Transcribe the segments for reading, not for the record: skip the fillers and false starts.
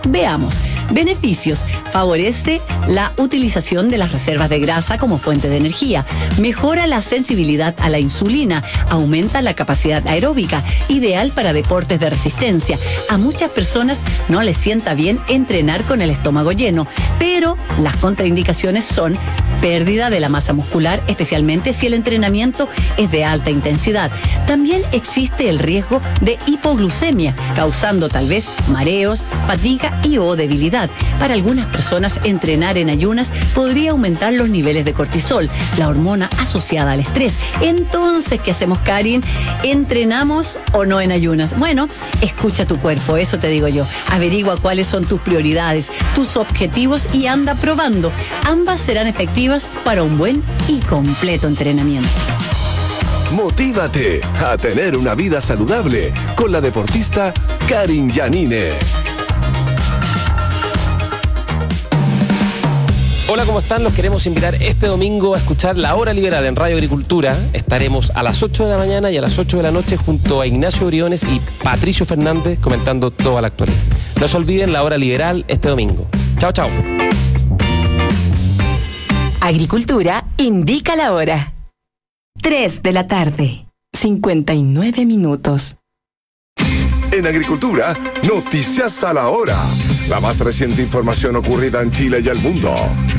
Veamos. Beneficios. Favorece la utilización de las reservas de grasa como fuente de energía. Mejora la sensibilidad a la insulina. Aumenta la capacidad aeróbica. Ideal para deportes de resistencia. A muchas personas no les sienta bien entrenar con el estómago lleno, pero las contraindicaciones son pérdida de la masa muscular, especialmente si el entrenamiento es de alta intensidad. También existe el riesgo de hipoglucemia, causando tal vez mareos, fatiga y o debilidad. Para algunas personas, entrenar en ayunas podría aumentar los niveles de cortisol, la hormona asociada al estrés. Entonces, ¿qué hacemos, Karin? ¿Entrenamos o no en ayunas? Bueno, escucha tu cuerpo, eso te digo yo. Averigua cuáles son tus prioridades, tus objetivos y anda probando. Ambas serán efectivas para un buen y completo entrenamiento. Motívate a tener una vida saludable con la deportista Karin Yanine. Hola, ¿cómo están? Los queremos invitar este domingo a escuchar La Hora Liberal en Radio Agricultura. Estaremos a las 8 de la mañana y a las 8 de la noche junto a Ignacio Briones y Patricio Fernández comentando toda la actualidad. No se olviden La Hora Liberal este domingo. Chao, chao. Agricultura indica la hora. 3 de la tarde, 59 minutos. En Agricultura, noticias a la hora. La más reciente información ocurrida en Chile y el mundo.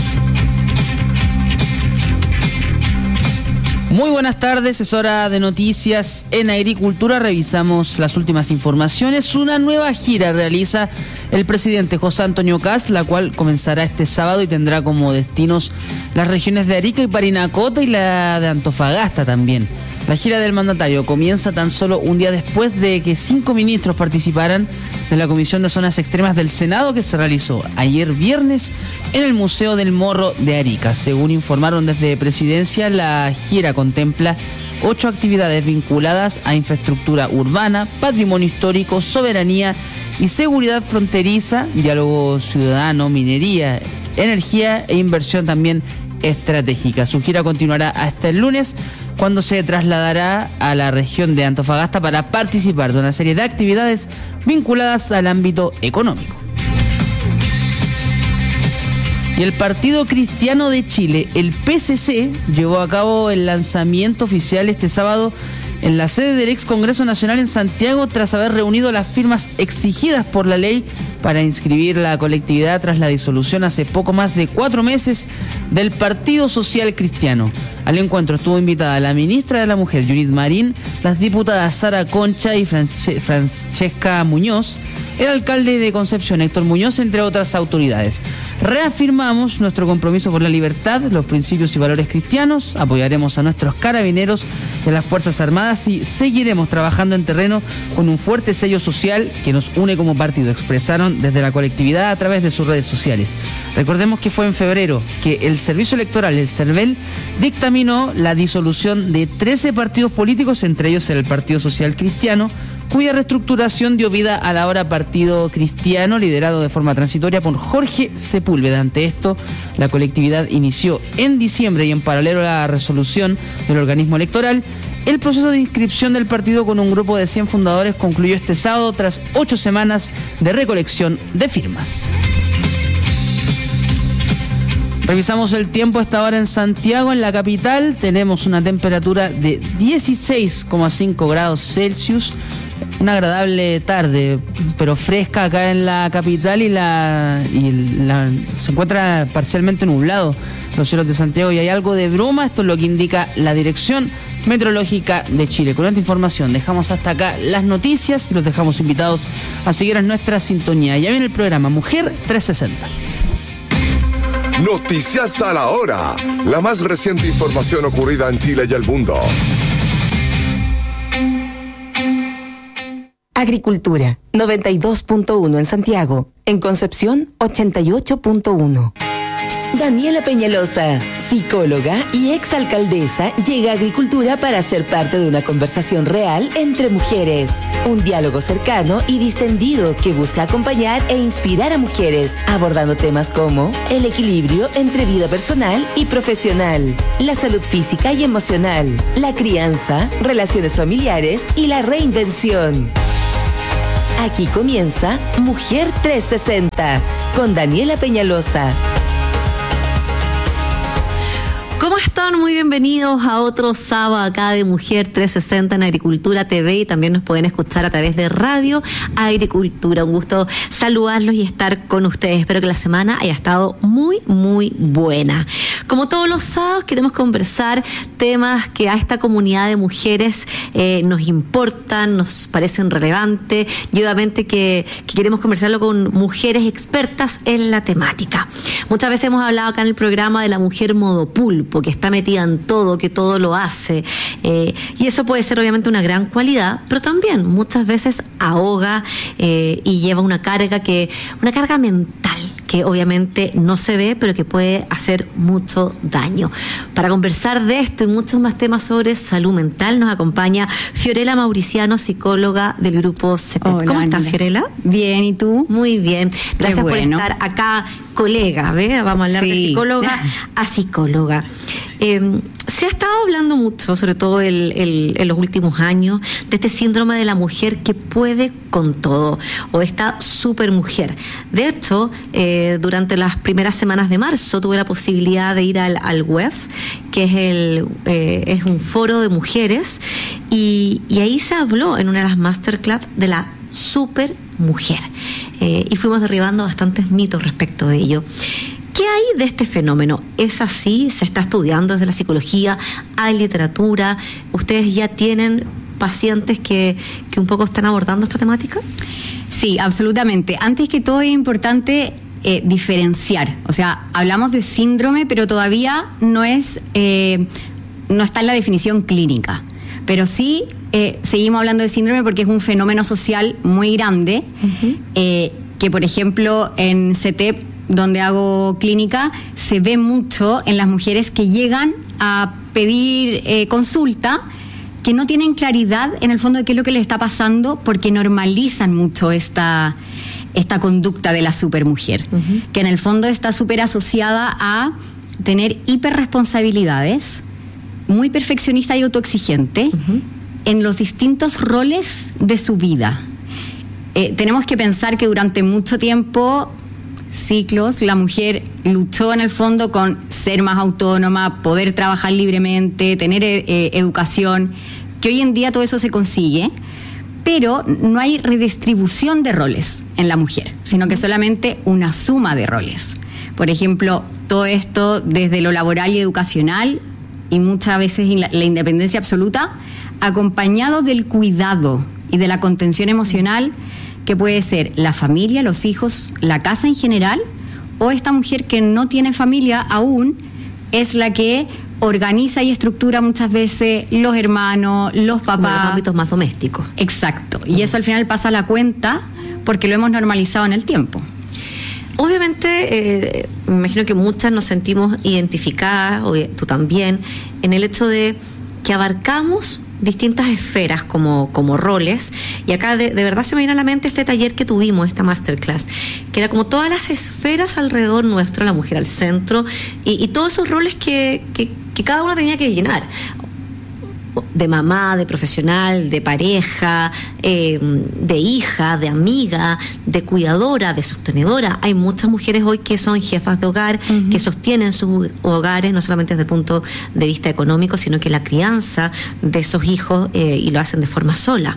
Muy buenas tardes, es hora de noticias en Agricultura. Revisamos las últimas informaciones. Una nueva gira realiza el presidente José Antonio Kast, la cual comenzará este sábado y tendrá como destinos las regiones de Arica y Parinacota y la de Antofagasta también. La gira del mandatario comienza tan solo un día después de que 5 ministros participaran de la Comisión de Zonas Extremas del Senado que se realizó ayer viernes en el Museo del Morro de Arica. Según informaron desde Presidencia, la gira contempla 8 actividades vinculadas a infraestructura urbana, patrimonio histórico, soberanía y seguridad fronteriza, diálogo ciudadano, minería, energía e inversión también estratégica. Su gira continuará hasta el lunes, cuando se trasladará a la región de Antofagasta para participar de una serie de actividades vinculadas al ámbito económico. Y el Partido Cristiano de Chile, el PCC, llevó a cabo el lanzamiento oficial este sábado en la sede del ex Congreso Nacional en Santiago, tras haber reunido las firmas exigidas por la ley para inscribir la colectividad tras la disolución hace poco más de 4 meses del Partido Social Cristiano. Al encuentro estuvo invitada la ministra de la Mujer, Judith Marín, las diputadas Sara Concha y Francesca Muñoz, el alcalde de Concepción, Héctor Muñoz, entre otras autoridades. Reafirmamos nuestro compromiso por la libertad, los principios y valores cristianos, apoyaremos a nuestros carabineros y a las Fuerzas Armadas y seguiremos trabajando en terreno con un fuerte sello social que nos une como partido, expresaron desde la colectividad a través de sus redes sociales. Recordemos que fue en febrero que el Servicio Electoral, el CERVEL, dictaminó la disolución de 13 partidos políticos, entre ellos el Partido Social Cristiano, cuya reestructuración dio vida al ahora Partido Cristiano, liderado de forma transitoria por Jorge Sepúlveda. Ante esto, la colectividad inició en diciembre y en paralelo a la resolución del organismo electoral, el proceso de inscripción del partido con un grupo de 100 fundadores concluyó este sábado tras 8 semanas de recolección de firmas. Revisamos el tiempo a esta hora en Santiago, en la capital. Tenemos una temperatura de 16,5 grados Celsius. Una agradable tarde, pero fresca acá en la capital se encuentra parcialmente nublado los cielos de Santiago y hay algo de bruma. Esto es lo que indica la Dirección Meteorológica de Chile. Con esta información dejamos hasta acá las noticias y los dejamos invitados a seguir en nuestra sintonía. Ya viene el programa Mujer 360. Noticias a la hora. La más reciente información ocurrida en Chile y el mundo. Agricultura, 92.1 en Santiago. En Concepción, 88.1. Daniela Peñalosa, psicóloga y exalcaldesa, llega a Agricultura para ser parte de una conversación real entre mujeres. Un diálogo cercano y distendido que busca acompañar e inspirar a mujeres, abordando temas como el equilibrio entre vida personal y profesional, la salud física y emocional, la crianza, relaciones familiares y la reinvención. Aquí comienza Mujer 360 con Daniela Peñalosa. ¿Cómo están? Muy bienvenidos a otro sábado acá de Mujer 360 en Agricultura TV, y también nos pueden escuchar a través de Radio Agricultura. Un gusto saludarlos y estar con ustedes. Espero que la semana haya estado muy, muy buena. Como todos los sábados, queremos conversar temas que a esta comunidad de mujeres nos importan, nos parecen relevantes, y obviamente que queremos conversarlo con mujeres expertas en la temática. Muchas veces hemos hablado acá en el programa de la mujer modo pulpo, que está metida en todo, que todo lo hace, y eso puede ser obviamente una gran cualidad, pero también muchas veces ahoga y lleva una carga mental que obviamente no se ve, pero que puede hacer mucho daño. Para conversar de esto y muchos más temas sobre salud mental, nos acompaña Fiorella Mauriciano, psicóloga del grupo CEPET. Hola, ¿Cómo estás, Ángela? Fiorella? Bien, ¿y tú? Muy bien. Gracias por bueno. estar acá, colega, ¿ves? Vamos a hablar de Sí. psicóloga a psicóloga. Se ha estado hablando mucho, sobre todo en los últimos años, de este síndrome de la mujer que puede con todo, o esta supermujer. De hecho, durante las primeras semanas de marzo tuve la posibilidad de ir al WEF, que es un foro de mujeres, y ahí se habló en una de las masterclass de la supermujer, y fuimos derribando bastantes mitos respecto de ello. ¿Qué hay de este fenómeno? ¿Es así? ¿Se está estudiando desde la psicología? ¿Hay literatura? ¿Ustedes ya tienen pacientes que un poco están abordando esta temática? Sí, absolutamente. Antes que todo es importante diferenciar. O sea, hablamos de síndrome, pero todavía no está en la definición clínica. Pero sí seguimos hablando de síndrome porque es un fenómeno social muy grande, que por ejemplo en CETEP, donde hago clínica, se ve mucho en las mujeres que llegan a pedir consulta, que no tienen claridad en el fondo de qué es lo que les está pasando, porque normalizan mucho esta conducta de la supermujer, que en el fondo está súper asociada a tener hiperresponsabilidades, muy perfeccionista y autoexigente en los distintos roles de su vida. Tenemos que pensar que durante mucho tiempo, ciclos, la mujer luchó en el fondo con ser más autónoma, poder trabajar libremente, tener educación, que hoy en día todo eso se consigue, pero no hay redistribución de roles en la mujer, sino que solamente una suma de roles. Por ejemplo, todo esto desde lo laboral y educacional, y muchas veces la independencia absoluta, acompañado del cuidado y de la contención emocional, que puede ser la familia, los hijos, la casa en general, o esta mujer que no tiene familia aún, es la que organiza y estructura muchas veces los hermanos, los papás. Como los ámbitos más domésticos. Exacto. Y eso al final pasa la cuenta porque lo hemos normalizado en el tiempo. Obviamente, me imagino que muchas nos sentimos identificadas, o tú también, en el hecho de que abarcamos distintas esferas como roles, y acá de verdad se me viene a la mente este taller que tuvimos, esta masterclass, que era como todas las esferas alrededor nuestro, la mujer al centro, y todos esos roles que cada una tenía que llenar, de mamá, de profesional, de pareja, de hija, de amiga, de cuidadora, de sostenedora. Hay muchas mujeres hoy que son jefas de hogar, que sostienen sus hogares, no solamente desde el punto de vista económico, sino que la crianza de esos hijos, y lo hacen de forma sola.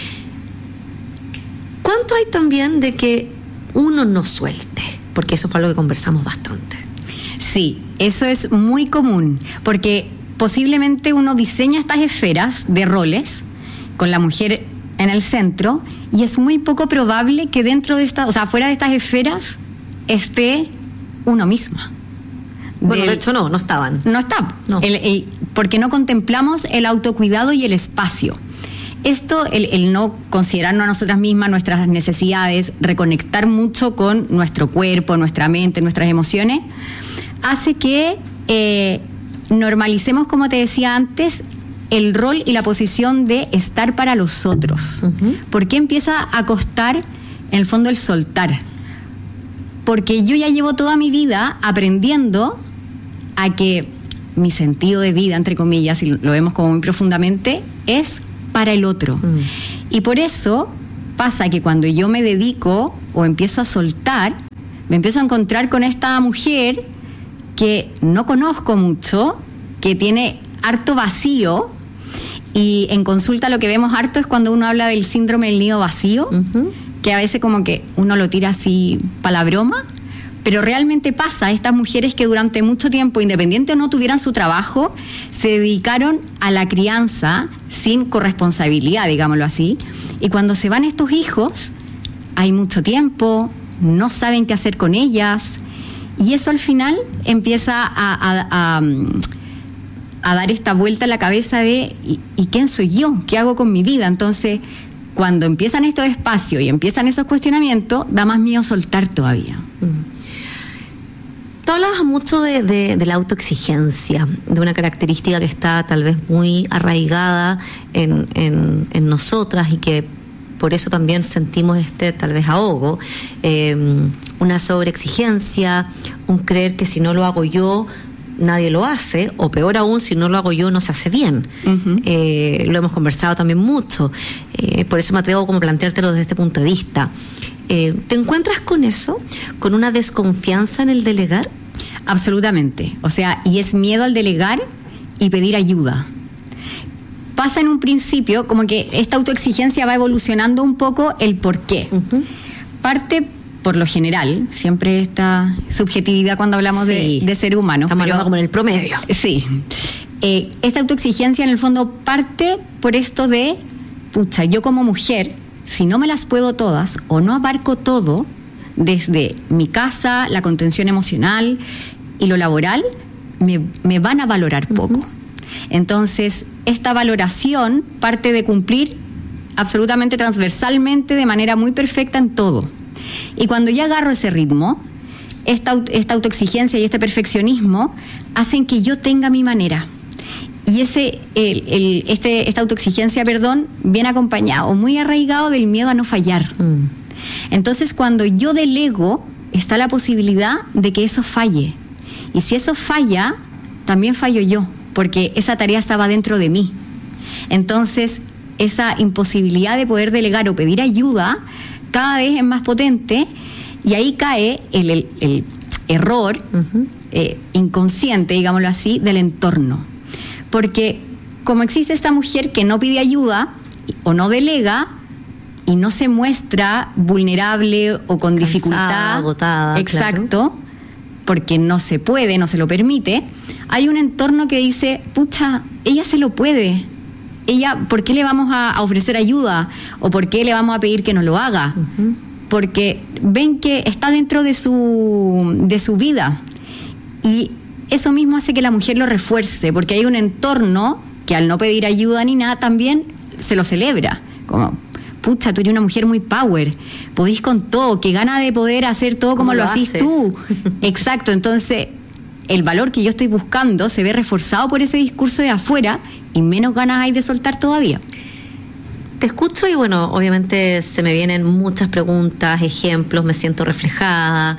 ¿Cuánto hay también de que uno no suelte? Porque eso fue algo que conversamos bastante. Sí, eso es muy común, porque posiblemente uno diseña estas esferas de roles con la mujer en el centro, y es muy poco probable que dentro de fuera de estas esferas esté uno misma. Bueno, de hecho no estaban. No está, No. Porque no contemplamos el autocuidado y el espacio. Esto, el no considerarnos a nosotras mismas, nuestras necesidades, reconectar mucho con nuestro cuerpo, nuestra mente, nuestras emociones, hace que normalicemos, como te decía antes, el rol y la posición de estar para los otros. ¿Por qué empieza a costar, en el fondo, el soltar? Porque yo ya llevo toda mi vida aprendiendo a que mi sentido de vida, entre comillas, y lo vemos como muy profundamente, es para el otro. Y por eso pasa que cuando yo me dedico o empiezo a soltar, me empiezo a encontrar con esta mujer que no conozco mucho, que tiene harto vacío, y en consulta lo que vemos harto es cuando uno habla del síndrome del nido vacío, que a veces como que uno lo tira así para la broma, pero realmente pasa. Estas mujeres que durante mucho tiempo, independiente o no tuvieran su trabajo, se dedicaron a la crianza sin corresponsabilidad, digámoslo así, y cuando se van estos hijos, hay mucho tiempo, no saben qué hacer con ellas, y eso al final empieza a dar esta vuelta en la cabeza de ¿y quién soy yo? ¿Qué hago con mi vida? Entonces, cuando empiezan estos espacios y empiezan esos cuestionamientos, da más miedo soltar todavía. Tú hablabas mucho de la autoexigencia, de una característica que está tal vez muy arraigada en nosotras y que por eso también sentimos tal vez ahogo, una sobreexigencia, un creer que si no lo hago yo, nadie lo hace, o peor aún, si no lo hago yo, no se hace bien. Lo hemos conversado también mucho, por eso me atrevo como a planteártelo desde este punto de vista. ¿Te encuentras con eso? ¿Con una desconfianza en el delegar? Absolutamente. O sea, y es miedo al delegar y pedir ayuda. Pasa en un principio como que esta autoexigencia va evolucionando un poco el por qué. Parte por lo general, siempre esta subjetividad cuando hablamos de ser humano. Estamos hablando como en el promedio. Sí. Esta autoexigencia en el fondo parte por esto de, pucha, yo como mujer, si no me las puedo todas o no abarco todo, desde mi casa, la contención emocional y lo laboral, me van a valorar poco. Entonces, esta valoración parte de cumplir absolutamente transversalmente de manera muy perfecta en todo. Y cuando ya agarro ese ritmo, esta autoexigencia y este perfeccionismo hacen que yo tenga mi manera. Y esta autoexigencia, viene acompañado, muy arraigado del miedo a no fallar. Entonces, cuando yo delego, está la posibilidad de que eso falle. Y si eso falla, también fallo yo, porque esa tarea estaba dentro de mí. Entonces, esa imposibilidad de poder delegar o pedir ayuda cada vez es más potente, y ahí cae el error inconsciente, digámoslo así, del entorno. Porque como existe esta mujer que no pide ayuda o no delega y no se muestra vulnerable o con dificultad, agotada, exacto, claro, porque no se puede, no se lo permite, hay un entorno que dice, pucha, ella se lo puede. Ella, ¿por qué le vamos a ofrecer ayuda? ¿O por qué le vamos a pedir que nos lo haga? Porque ven que está dentro de su vida. Y eso mismo hace que la mujer lo refuerce, porque hay un entorno que al no pedir ayuda ni nada, también se lo celebra. Como, pucha, tú eres una mujer muy power, podís con todo, qué gana de poder hacer todo como lo hacís tú. Exacto, entonces el valor que yo estoy buscando se ve reforzado por ese discurso de afuera y menos ganas hay de soltar todavía. Te escucho y bueno, obviamente se me vienen muchas preguntas, ejemplos, me siento reflejada.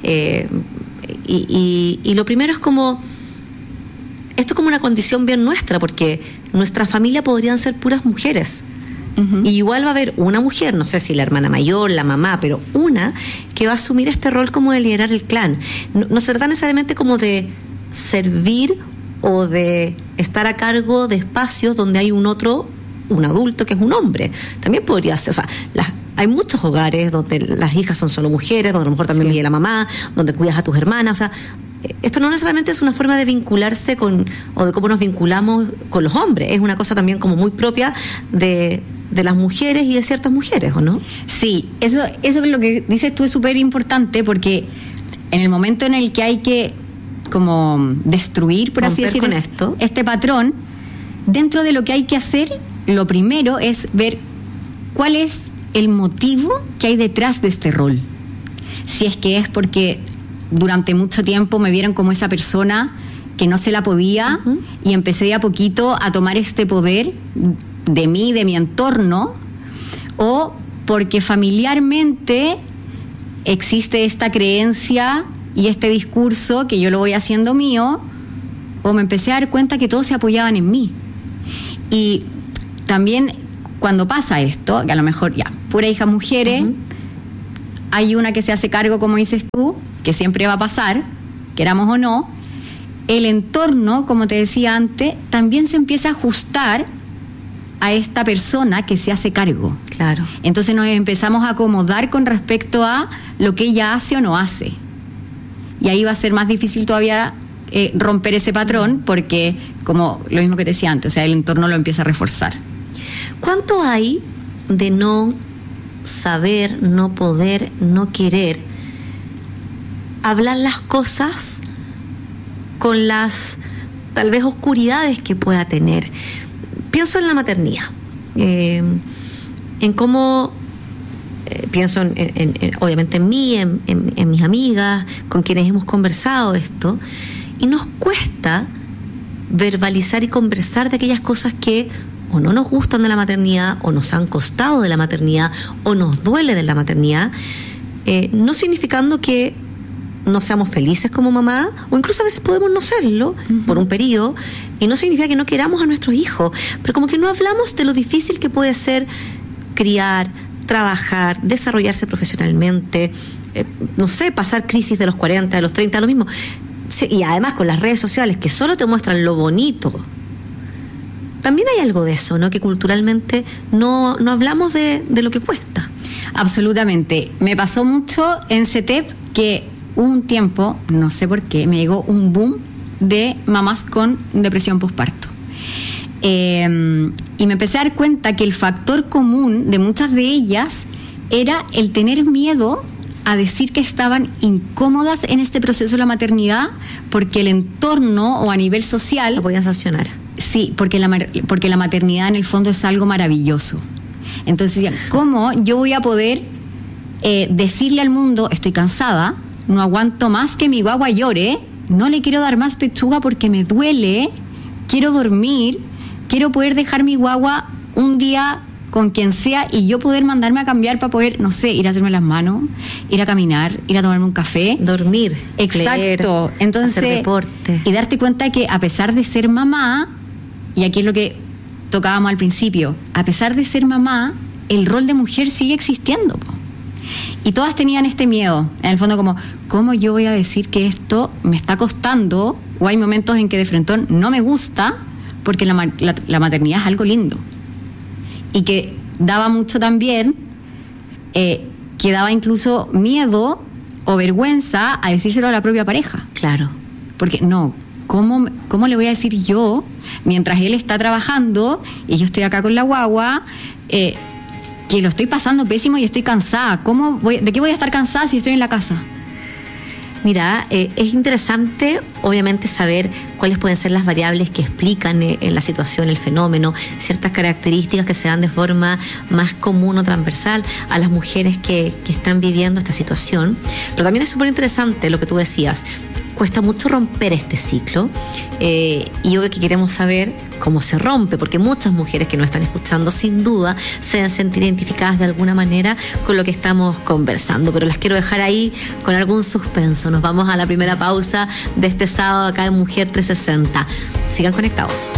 Y lo primero es como, esto es como una condición bien nuestra, porque nuestra familia podrían ser puras mujeres. Y igual va a haber una mujer, no sé si la hermana mayor, la mamá, pero una que va a asumir este rol como de liderar el clan. No se trata necesariamente como de servir o de estar a cargo de espacios donde hay un adulto que es un hombre. También podría ser, o sea, hay muchos hogares donde las hijas son solo mujeres, donde a lo mejor también vive la mamá, donde cuidas a tus hermanas, o sea, esto no necesariamente es una forma de vincularse o de cómo nos vinculamos con los hombres, es una cosa también como muy propia de las mujeres y de ciertas mujeres, ¿o no? Sí, eso es lo que dices tú, es súper importante, porque en el momento en el que hay que como destruir, por así decirlo, este patrón, dentro de lo que hay que hacer, lo primero es ver cuál es el motivo que hay detrás de este rol. Si es que es porque durante mucho tiempo me vieron como esa persona que no se la podía, y empecé de a poquito a tomar este poder de mí, de mi entorno, o porque familiarmente existe esta creencia y este discurso que yo lo voy haciendo mío, o me empecé a dar cuenta que todos se apoyaban en mí. Y también cuando pasa esto, que a lo mejor ya pura hijas mujeres. Hay una que se hace cargo, como dices tú, que siempre va a pasar, queramos o no. El entorno, como te decía antes, también se empieza a ajustar a esta persona que se hace cargo. Claro. Entonces nos empezamos a acomodar con respecto a lo que ella hace o no hace. Y ahí va a ser más difícil todavía romper ese patrón, porque, como lo mismo que te decía antes, o sea, el entorno lo empieza a reforzar. ¿Cuánto hay de no saber, no poder, no querer hablar las cosas con las tal vez oscuridades que pueda tener? Pienso en la maternidad, en cómo pienso obviamente en mí, en mis amigas con quienes hemos conversado esto, y nos cuesta verbalizar y conversar de aquellas cosas que o no nos gustan de la maternidad, o nos han costado de la maternidad, o nos duele de la maternidad, no significando que no seamos felices como mamá, o incluso a veces podemos no serlo por un periodo, y no significa que no queramos a nuestros hijos, pero como que no hablamos de lo difícil que puede ser criar, trabajar, desarrollarse profesionalmente, no sé, pasar crisis de los 40, de los 30, lo mismo. Sí, y además con las redes sociales que solo te muestran lo bonito. También hay algo de eso, ¿no? Que culturalmente no hablamos de lo que cuesta. Absolutamente. Me pasó mucho en CETEP que hubo un tiempo, no sé por qué, me llegó un boom de mamás con depresión posparto. Y me empecé a dar cuenta que el factor común de muchas de ellas era el tener miedo a decir que estaban incómodas en este proceso de la maternidad, porque el entorno o a nivel social lo podían sancionar. Sí, porque la maternidad en el fondo es algo maravilloso. Entonces decían, ¿cómo yo voy a poder decirle al mundo, estoy cansada, no aguanto más que mi guagua llore, no le quiero dar más pechuga porque me duele, quiero dormir, quiero poder dejar mi guagua un día con quien sea y yo poder mandarme a cambiar para poder, no sé, ir a hacerme las manos, ir a caminar, ir a tomarme un café, dormir, exacto, leer, entonces hacer deporte, y darte cuenta que a pesar de ser mamá, y aquí es lo que tocábamos al principio, a pesar de ser mamá, el rol de mujer sigue existiendo, po. Y todas tenían este miedo, en el fondo, como, ¿cómo yo voy a decir que esto me está costando? O hay momentos en que de frentón no me gusta, porque la maternidad es algo lindo. Y que daba mucho también, que daba incluso miedo o vergüenza a decírselo a la propia pareja. Claro. Porque no, ¿cómo le voy a decir yo, mientras él está trabajando y yo estoy acá con la guagua, que lo estoy pasando pésimo y estoy cansada? ¿De qué voy a estar cansada si estoy en la casa? Mira, es interesante obviamente saber cuáles pueden ser las variables que explican en la situación, el fenómeno, ciertas características que se dan de forma más común o transversal a las mujeres que están viviendo esta situación. Pero también es súper interesante lo que tú decías. Cuesta mucho romper este ciclo y hoy que queremos saber cómo se rompe, porque muchas mujeres que nos están escuchando sin duda se deben sentir identificadas de alguna manera con lo que estamos conversando, pero las quiero dejar ahí con algún suspenso. Nos vamos a la primera pausa de este sábado acá en Mujer 360. Sigan conectados.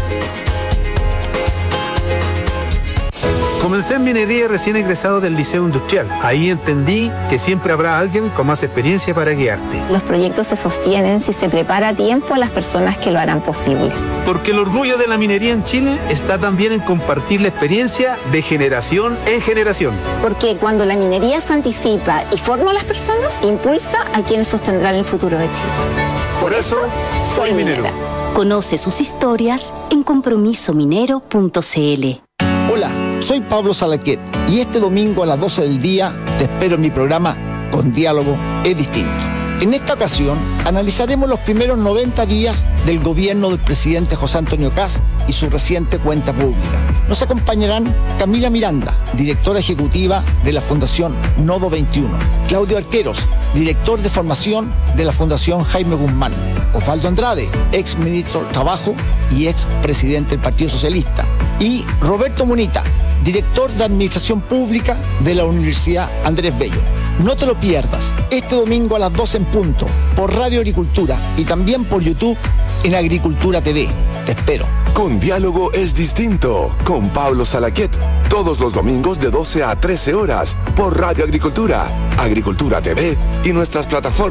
Comencé en minería recién egresado del Liceo Industrial. Ahí entendí que siempre habrá alguien con más experiencia para guiarte. Los proyectos se sostienen si se prepara a tiempo a las personas que lo harán posible. Porque el orgullo de la minería en Chile está también en compartir la experiencia de generación en generación. Porque cuando la minería se anticipa y forma a las personas, impulsa a quienes sostendrán el futuro de Chile. Por eso, soy minero. Conoce sus historias en compromisominero.cl. Hola, soy Pablo Salaquet y este domingo a las 12 del día te espero en mi programa Con Diálogo es Distinto. En esta ocasión analizaremos los primeros 90 días del gobierno del presidente José Antonio Kast y su reciente cuenta pública. Nos acompañarán Camila Miranda, directora ejecutiva de la Fundación Nodo 21, Claudio Arqueros, director de formación de la Fundación Jaime Guzmán, Osvaldo Andrade, ex ministro de Trabajo y ex presidente del Partido Socialista, y Roberto Munita, director de Administración Pública de la Universidad Andrés Bello. No te lo pierdas, este domingo a las 12 en punto, por Radio Agricultura y también por YouTube, en Agricultura TV. Te espero. Con Diálogo es distinto, con Pablo Salaquet, todos los domingos de 12 a 13 horas, por Radio Agricultura, Agricultura TV y nuestras plataformas.